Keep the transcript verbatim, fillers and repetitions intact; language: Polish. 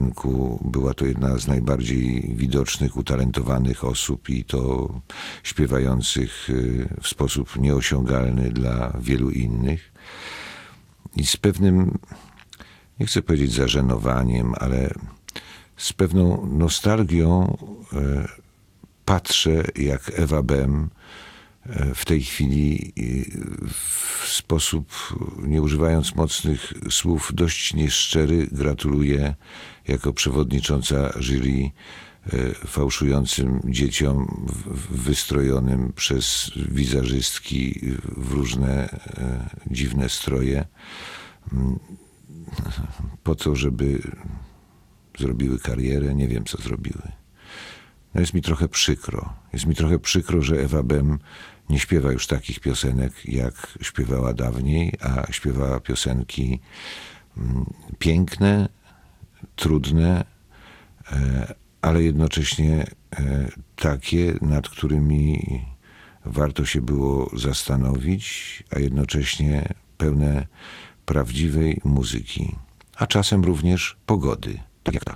rynku. Była to jedna z najbardziej widocznych, utalentowanych osób i to śpiewających w sposób nieosiągalny dla wielu innych. I z pewnym, nie chcę powiedzieć zażenowaniem, ale z pewną nostalgią patrzę, jak Ewa Bem w tej chwili w sposób, nie używając mocnych słów, dość nieszczery gratuluje jako przewodnicząca jury fałszującym dzieciom wystrojonym przez wizerzystki w różne dziwne stroje po to, żeby zrobiły karierę. Nie wiem, co zrobiły. No jest mi trochę przykro. Jest mi trochę przykro, że Ewa Bem nie śpiewa już takich piosenek, jak śpiewała dawniej, a śpiewała piosenki piękne, trudne, ale jednocześnie takie, nad którymi warto się było zastanowić, a jednocześnie pełne prawdziwej muzyki, a czasem również pogody, tak jak ta.